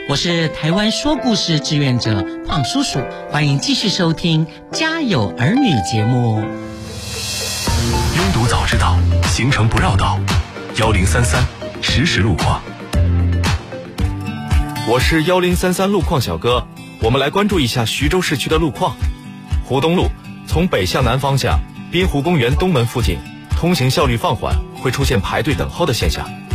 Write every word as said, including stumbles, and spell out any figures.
我是台湾说故事志愿者胖叔叔，欢迎继续收听《家有儿女》节目。 拥堵早知道，行程不绕道，幺零三三实时路况。 我是幺零三三路况小哥，我们来关注一下徐州市区的路况。湖东路从北向南方向滨湖公园东门附近，通行效率放缓，会出现排队等候的现象。